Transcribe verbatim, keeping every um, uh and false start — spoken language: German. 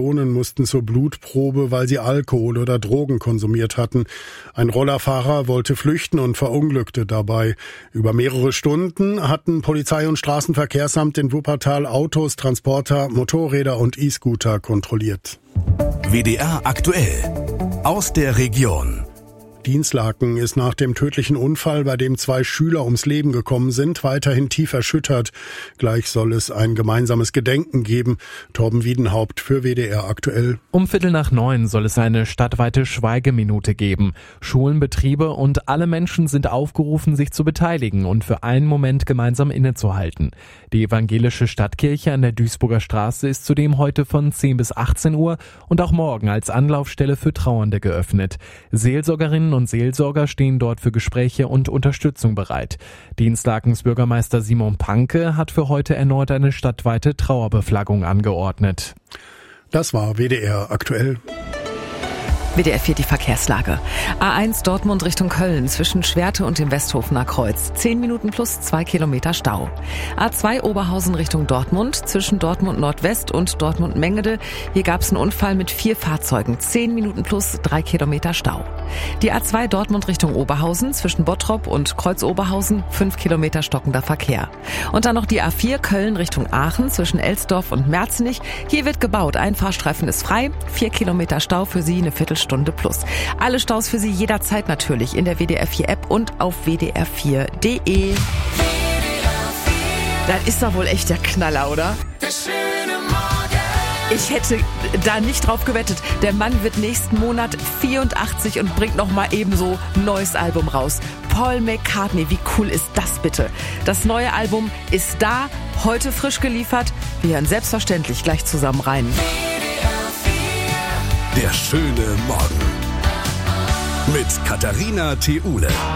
Personen mussten zur Blutprobe, weil sie Alkohol oder Drogen konsumiert hatten. Ein Rollerfahrer wollte flüchten und verunglückte dabei. Über mehrere Stunden hatten Polizei und Straßenverkehrsamt in Wuppertal Autos, Transporter, Motorräder und E-Scooter kontrolliert. W D R aktuell aus der Region. Dinslaken ist nach dem tödlichen Unfall, bei dem zwei Schüler ums Leben gekommen sind, weiterhin tief erschüttert. Gleich soll es ein gemeinsames Gedenken geben. Torben Wiedenhaupt für W D R aktuell. Um Viertel nach neun soll es eine stadtweite Schweigeminute geben. Schulen, Betriebe und alle Menschen sind aufgerufen, sich zu beteiligen und für einen Moment gemeinsam innezuhalten. Die evangelische Stadtkirche an der Duisburger Straße ist zudem heute von zehn bis achtzehn Uhr und auch morgen als Anlaufstelle für Trauernde geöffnet. Seelsorgerinnen und Seelsorger stehen dort für Gespräche und Unterstützung bereit. Dinslakens Bürgermeister Simon Panke hat für heute erneut eine stadtweite Trauerbeflaggung angeordnet. Das war W D R aktuell. W D R vier die Verkehrslage. A eins Dortmund Richtung Köln zwischen Schwerte und dem Westhofener Kreuz. zehn Minuten plus zwei Kilometer Stau. A zwei Oberhausen Richtung Dortmund zwischen Dortmund Nordwest und Dortmund Mengede. Hier gab es einen Unfall mit vier Fahrzeugen. zehn Minuten plus drei Kilometer Stau. Die A zwei Dortmund Richtung Oberhausen zwischen Bottrop und Kreuz Oberhausen. fünf Kilometer stockender Verkehr. Und dann noch die A vier Köln Richtung Aachen zwischen Elsdorf und Merzenich. Hier wird gebaut. Ein Fahrstreifen ist frei. vier Kilometer Stau für Sie, eine Viertelstunde. Stunde plus. Alle Staus für Sie jederzeit natürlich in der W D R vier App und auf w d r vier punkt d e. Das ist doch wohl echt der Knaller, oder? Ich hätte da nicht drauf gewettet. Der Mann wird nächsten Monat vierundachtzig und bringt noch mal ebenso ein neues Album raus. Paul McCartney, wie cool ist das bitte? Das neue Album ist da, heute frisch geliefert. Wir hören selbstverständlich gleich zusammen rein. Der schöne Morgen mit Katharina Theule.